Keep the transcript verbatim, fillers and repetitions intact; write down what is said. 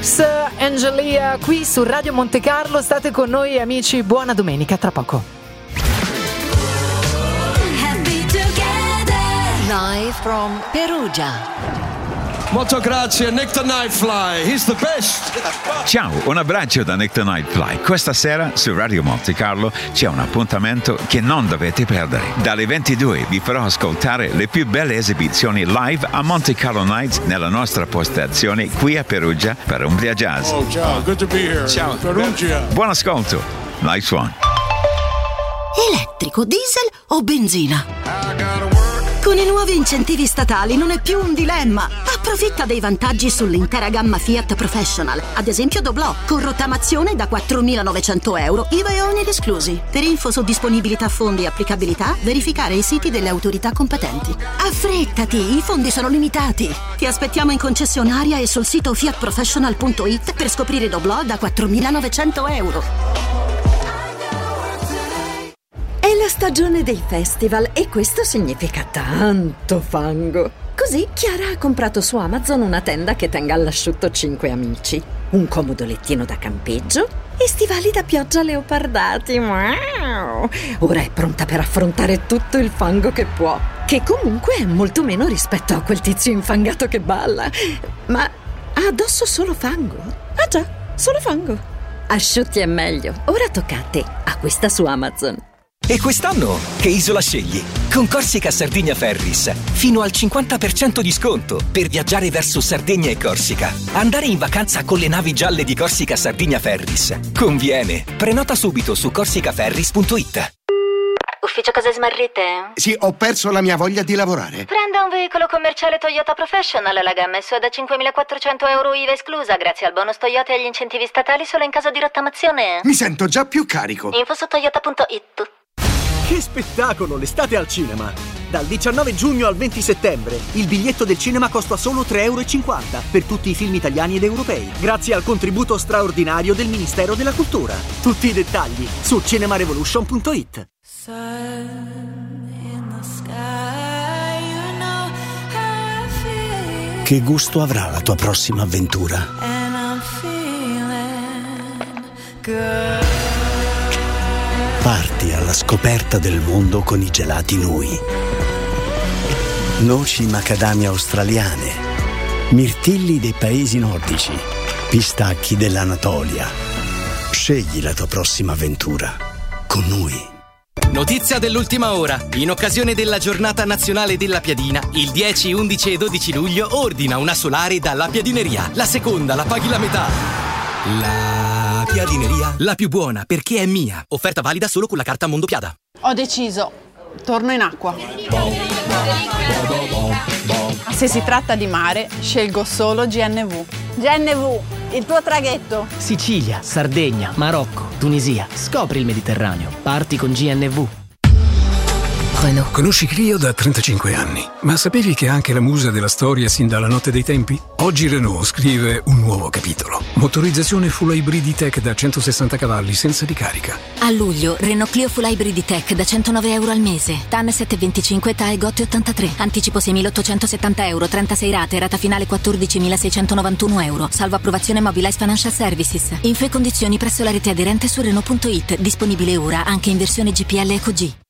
House, Angelia qui su Radio Monte Carlo. State con noi amici, buona domenica, tra poco. Live from Perugia. Molto grazie, Nick the Nightfly, he's the best. Ciao, un abbraccio da Nick the Nightfly. Questa sera su Radio Monte Carlo c'è un appuntamento che non dovete perdere. Dalle ventidue vi farò ascoltare le più belle esibizioni live a Monte Carlo Nights nella nostra postazione qui a Perugia per Umbria Jazz. Oh, ciao, good to be here. Ciao. Perugia. Buon ascolto. Nice one. Elettrico, diesel o benzina? Con i nuovi incentivi statali non è più un dilemma. Approfitta dei vantaggi sull'intera gamma Fiat Professional. Ad esempio Doblò, con rottamazione da quattromilanovecento euro, I V A e oneri esclusi. Per info su disponibilità fondi e applicabilità, verificare i siti delle autorità competenti. Affrettati, i fondi sono limitati. Ti aspettiamo in concessionaria e sul sito fiat professional punto it per scoprire Doblò da quattromilanovecento euro. È la stagione dei festival e questo significa tanto fango. Così Chiara ha comprato su Amazon una tenda che tenga all'asciutto cinque amici, un comodo lettino da campeggio e stivali da pioggia leopardati. Wow! Ora è pronta per affrontare tutto il fango che può, che comunque è molto meno rispetto a quel tizio infangato che balla. Ma ha addosso solo fango? Ah già, solo fango. Asciutti è meglio. Ora tocca a te. Acquista su Amazon. E quest'anno che isola scegli? Con Corsica Sardigna Ferris fino al cinquanta per cento di sconto per viaggiare verso Sardegna e Corsica. Andare in vacanza con le navi gialle di Corsica Sardigna Ferris conviene. Prenota subito su corsica ferris punto it. Ufficio cose smarrite? Sì, ho perso la mia voglia di lavorare. Prenda un veicolo commerciale Toyota Professional. La gamma è sua da cinquemilaquattrocento euro I V A esclusa, grazie al bonus Toyota e agli incentivi statali solo in caso di rottamazione. Mi sento già più carico. Info su toyota punto it. Che spettacolo, l'estate al cinema! Dal diciannove giugno al venti settembre il biglietto del cinema costa solo tre euro e cinquanta per tutti i film italiani ed europei, grazie al contributo straordinario del Ministero della Cultura. Tutti i dettagli su cinema revolution punto it. Che gusto avrà la tua prossima avventura? Parti alla scoperta del mondo con i gelati Nui. Noci macadamia australiane, mirtilli dei paesi nordici, pistacchi dell'Anatolia. Scegli la tua prossima avventura con Nui. Notizia dell'ultima ora. In occasione della giornata nazionale della piadina, il dieci, undici e dodici luglio ordina una solare dalla Piadineria. La seconda la paghi la metà. La Piadineria, la più buona perché è mia. Offerta valida solo con la carta Mondopiada. Ho deciso, torno in acqua. Se si tratta di mare, scelgo solo G N V. G N V, il tuo traghetto. Sicilia, Sardegna, Marocco, Tunisia. Scopri il Mediterraneo. Parti con G N V. Renault. Conosci Clio da trentacinque anni, ma sapevi che è anche la musa della storia sin dalla notte dei tempi? Oggi Renault scrive un nuovo capitolo. Motorizzazione full hybrid E-Tech da centosessanta cavalli senza ricarica. A luglio, Renault Clio Full Hybrid E-Tech da centonove euro al mese. T A N sette virgola venticinque, T A E G O T ottantatré. Anticipo seimilaottocentosettanta euro, trentasei rate, rata finale quattordicimilaseicentonovantuno euro. Salvo approvazione Mobilize Financial Services. Info e condizioni presso la rete aderente su Renault punto it. Disponibile ora anche in versione G P L Eco G.